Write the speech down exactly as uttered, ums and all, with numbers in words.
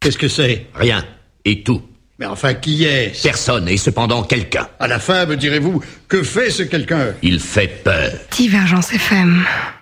Qu'est-ce que c'est? Rien. Et tout. Mais enfin, qui est-ce? Personne, et cependant quelqu'un. À la fin, me direz-vous, que fait ce quelqu'un? Il fait peur. Divergence F M.